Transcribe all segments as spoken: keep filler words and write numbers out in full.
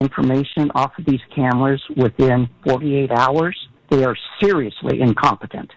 information off of these cameras within forty-eight hours, they are seriously incompetent.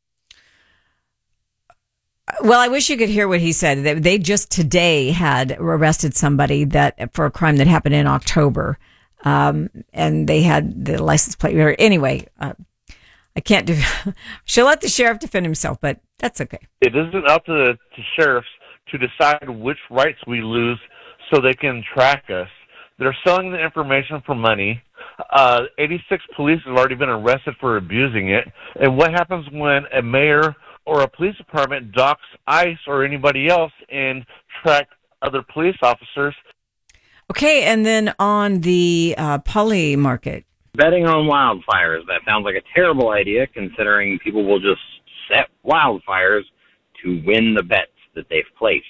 Well, I wish you could hear what he said. They, they just today had arrested somebody that for a crime that happened in October, um, and they had the license plate. Anyway, uh, I can't do. She'll let the sheriff defend himself, but that's okay. It isn't up to the to sheriffs to decide which rights we lose so they can track us. They're selling the information for money. Uh, eighty-six police have already been arrested for abusing it. And what happens when a mayor or a police department docks ICE or anybody else and track other police officers? Okay, and then on the uh, poly market. Betting on wildfires, that sounds like a terrible idea considering people will just set wildfires to win the bets that they've placed.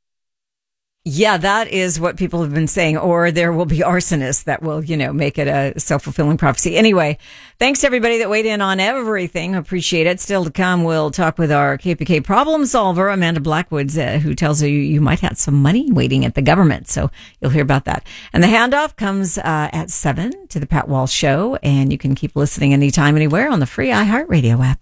Yeah, that is what people have been saying. Or there will be arsonists that will, you know, make it a self-fulfilling prophecy. Anyway, thanks to everybody that weighed in on everything. Appreciate it. Still to come, we'll talk with our K P K problem solver, Amanda Blackwoods, uh, who tells you you might have some money waiting at the government. So you'll hear about that. And the handoff comes uh, at seven to the Pat Walsh Show. And you can keep listening anytime, anywhere on the free iHeartRadio app.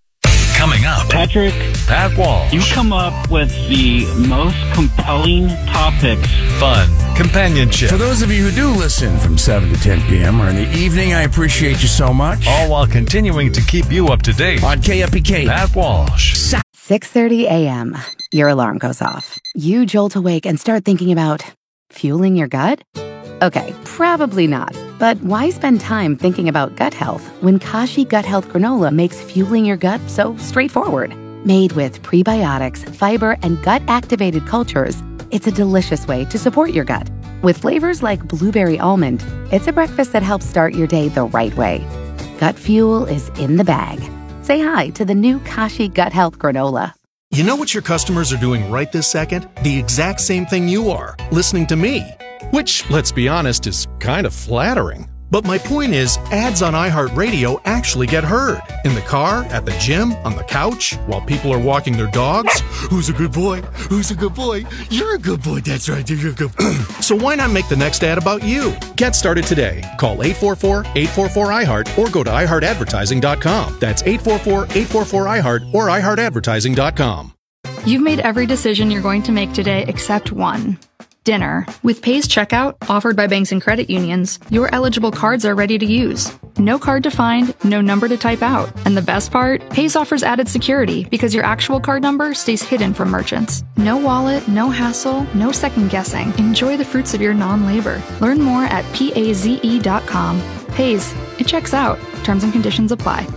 Coming up, Patrick, Pat Walsh. You come up with the most compelling topics. Fun, companionship. For those of you who do listen from seven to ten p.m. or in the evening, I appreciate you so much. All while continuing to keep you up to date. On K F P K. Pat Walsh. six thirty a.m. Your alarm goes off. You jolt awake and start thinking about fueling your gut? Okay, probably not. But why spend time thinking about gut health when Kashi Gut Health Granola makes fueling your gut so straightforward? Made with prebiotics, fiber, and gut-activated cultures, it's a delicious way to support your gut. With flavors like blueberry almond, it's a breakfast that helps start your day the right way. Gut fuel is in the bag. Say hi to the new Kashi Gut Health Granola. You know what your customers are doing right this second? The exact same thing you are, listening to me. Which, let's be honest, is kind of flattering. But my point is, ads on iHeartRadio actually get heard. In the car, at the gym, on the couch, while people are walking their dogs. Who's a good boy? Who's a good boy? You're a good boy. That's right. You're a good boy. So why not make the next ad about you? Get started today. Call eight four four, eight four four, I heart or go to i heart advertising dot com. That's eight four four, eight four four, I heart or i heart advertising dot com. You've made every decision you're going to make today except one. Dinner. With Pays Checkout, offered by banks and credit unions, your eligible cards are ready to use. No card to find, no number to type out. And the best part? Pays offers added security because your actual card number stays hidden from merchants. No wallet, no hassle, no second guessing. Enjoy the fruits of your non-labor. Learn more at paze dot com. Pays. It checks out. Terms and conditions apply.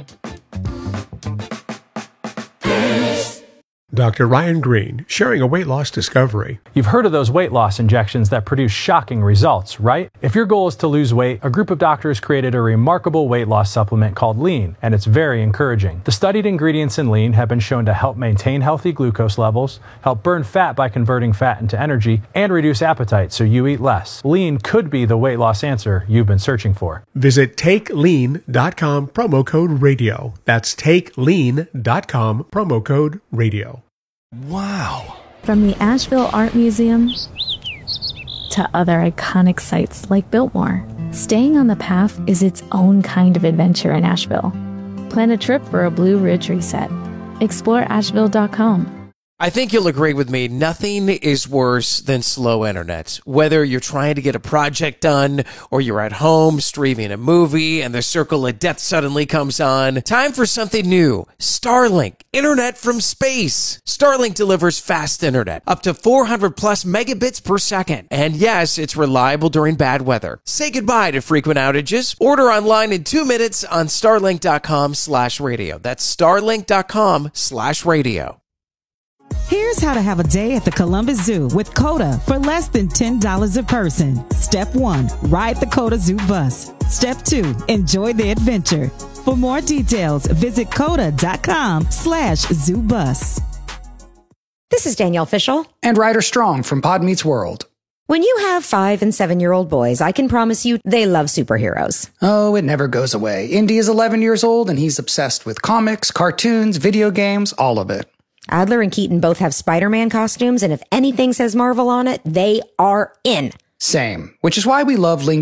Doctor Ryan Green, sharing a weight loss discovery. You've heard of those weight loss injections that produce shocking results, right? If your goal is to lose weight, a group of doctors created a remarkable weight loss supplement called Lean, and it's very encouraging. The studied ingredients in Lean have been shown to help maintain healthy glucose levels, help burn fat by converting fat into energy, and reduce appetite so you eat less. Lean could be the weight loss answer you've been searching for. Visit take lean dot com, promo code radio. That's take lean dot com, promo code radio. Wow. From the Asheville Art Museum to other iconic sites like Biltmore, staying on the path is its own kind of adventure in Asheville. Plan a trip for a Blue Ridge reset. explore asheville dot com. I think you'll agree with me, nothing is worse than slow internet. Whether you're trying to get a project done or you're at home streaming a movie and the circle of death suddenly comes on, time for something new. Starlink, internet from space. Starlink delivers fast internet, up to four hundred plus megabits per second. And yes, it's reliable during bad weather. Say goodbye to frequent outages. Order online in two minutes on starlink dot com slash radio. That's starlink dot com slash radio. Here's how to have a day at the Columbus Zoo with CODA for less than ten dollars a person. Step one, ride the CODA Zoo bus. Step two, enjoy the adventure. For more details, visit coda dot com slash zoo bus. This is Danielle Fishel. And Ryder Strong from Pod Meets World. When you have five and seven-year-old boys, I can promise you they love superheroes. Oh, it never goes away. Indy is eleven years old, and he's obsessed with comics, cartoons, video games, all of it. Adler and Keaton both have Spider-Man costumes, and if anything says Marvel on it, they are in. Same, which is why we love Link